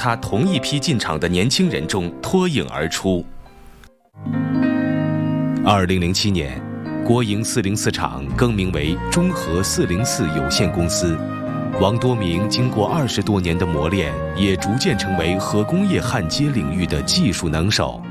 他同一批进厂的年轻人中脱颖而出。2007年，国营404厂更名为中核404有限公司。王多明经过20多年的磨练，也逐渐成为核工业焊接领域的技术能手。